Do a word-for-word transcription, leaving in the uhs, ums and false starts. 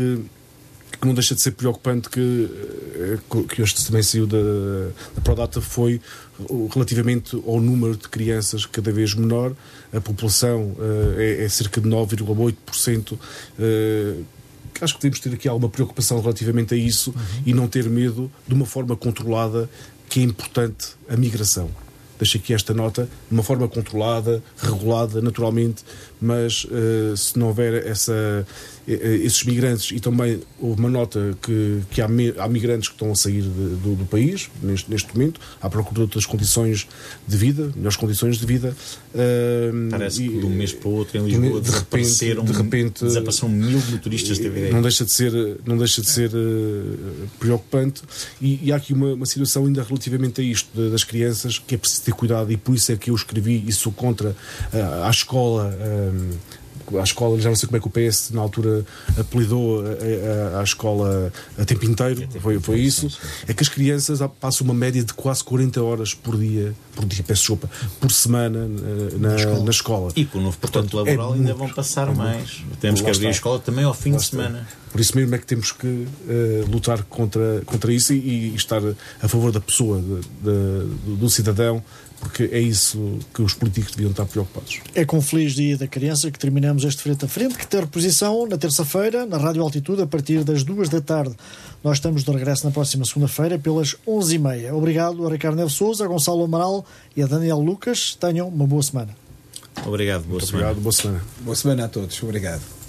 que não deixa de ser preocupante, que, que hoje também saiu da, da Prodata, foi relativamente ao número de crianças cada vez menor. A população uh, é, é cerca de nove vírgula oito por cento. Uh, acho que devemos ter aqui alguma preocupação relativamente a isso, uhum. e não ter medo, de uma forma controlada, que é importante a migração. Deixo aqui esta nota, de uma forma controlada, regulada, naturalmente, mas uh, se não houver essa, uh, esses migrantes, e também houve uma nota que, que há, me, há migrantes que estão a sair de, do, do país, neste, neste momento, à procura de outras condições de vida, melhores condições de vida. Uh, Parece e, que de um mês para o outro em Lisboa de desapareceram, repente, de repente, desapareceram mil motoristas de T V D. Não deixa de ser, não deixa de ser uh, preocupante, e, e há aqui uma, uma situação ainda relativamente a isto, de, das crianças, que é preciso ter cuidado, e por isso é que eu escrevi e sou contra uh, à escola, uh, à escola, já não sei como é que o P S na altura apelidou a, a, a escola a tempo inteiro, foi, foi isso, é que as crianças passam uma média de quase quarenta horas por dia, por dia, peço desculpa, por semana na, na, escola. na escola. E com o novo portanto laboral é ainda muito, vão passar é mais. Muito. Temos Lá que abrir está. a escola também ao fim Lá de está. semana. Por isso mesmo é que temos que uh, lutar contra, contra isso, e, e estar a favor da pessoa, de, de, do cidadão, porque é isso que os políticos deviam estar preocupados. É com o feliz Dia da Criança que terminamos este Frente a Frente, que tem reposição na terça-feira, na Rádio Altitude, a partir das duas da tarde. Nós estamos de regresso na próxima segunda-feira, pelas onze e meia. Obrigado a Ricardo Neves Sousa, a Gonçalo Amaral e a Daniel Lucas. Tenham uma boa semana. Obrigado, boa Muito semana. Obrigado, boa semana. Boa semana a todos. Obrigado.